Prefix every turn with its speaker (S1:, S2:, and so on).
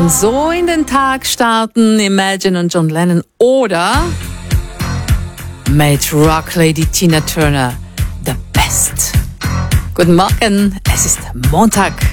S1: und so in den Tag starten, Imagine und John Lennon oder Made Rock Lady Tina Turner, The Best. Guten Morgen, es ist Montag.